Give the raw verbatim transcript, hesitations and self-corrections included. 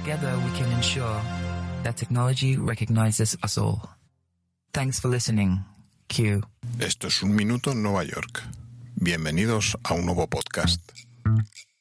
Together we can ensure that technology recognizes us all. Thanks for listening. Q. Esto es Un Minuto en Nueva York. Bienvenidos a un nuevo podcast.